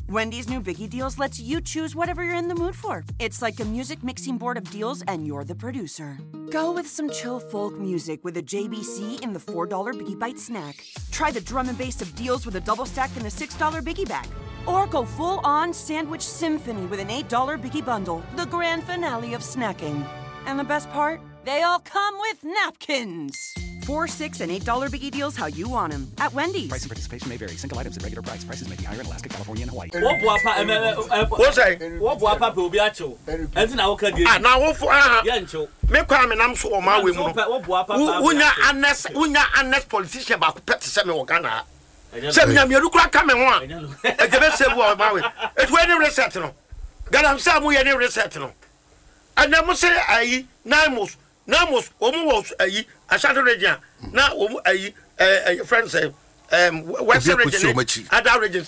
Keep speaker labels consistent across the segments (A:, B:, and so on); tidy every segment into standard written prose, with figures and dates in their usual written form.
A: Wendy's new Biggie Deals lets you choose whatever you're in the mood for. It's like a music mixing board of deals, and you're the producer. Go with some chill folk music with a JBC in the $4 Biggie Bite snack. Try the drum and bass of deals with a double stack in the $6 Biggie Bag. Or go full-on sandwich symphony with an $8 Biggie Bundle, the grand finale of snacking. And the best part? They all come with napkins. $4, $6, and $8 Biggie Deals how you want them. At Wendy's.
B: Price and participation may vary. Single items at regular price. Prices may be higher in Alaska, California, and Hawaii.
C: What's that?
D: What papa will be at you? And now, okay,
C: now, for
D: Yancho.
C: Make crime and I'm so my women. Unya honest politician about pet semi organa. Semi, you look like coming one. I can say, well, my way. It's when you reset. God, I'm saying we are reset. And I must say, I, Namos, almost a Saturday, now, a friend say, Western region, other regions,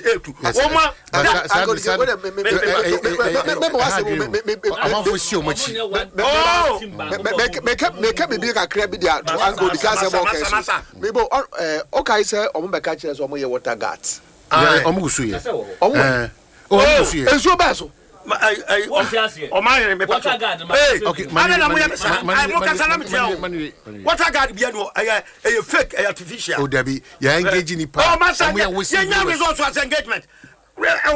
C: Water guard be a fake artificial.
E: Oh, Debbie, you're engaging in
C: oh, my son, you resource was engagement.